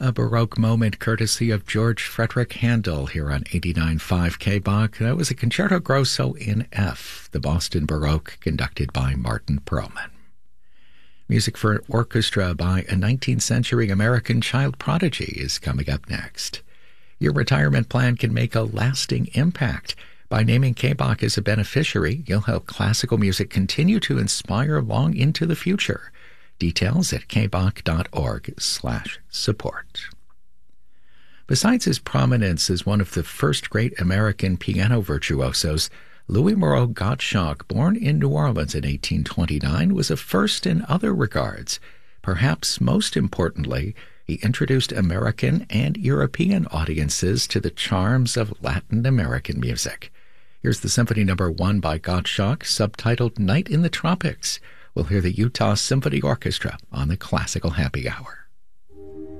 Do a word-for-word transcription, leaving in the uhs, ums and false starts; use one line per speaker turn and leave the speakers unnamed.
a Baroque moment courtesy of George Frederick Handel here on eighty-nine point five K B O C. That was a Concerto Grosso in F, the Boston Baroque, conducted by Martin Perlman. Music for an orchestra by a nineteenth century American child prodigy is coming up next. Your retirement plan can make a lasting impact. By naming K B O C as a beneficiary, you'll help classical music continue to inspire long into the future. Details at kboc.org slash support. Besides his prominence as one of the first great American piano virtuosos, Louis Moreau Gottschalk, born in New Orleans in eighteen twenty-nine, was a first in other regards. Perhaps most importantly, he introduced American and European audiences to the charms of Latin American music. Here's the Symphony Number One by Gottschalk, subtitled Night in the Tropics. We'll hear the Utah Symphony Orchestra on the Classical Happy Hour.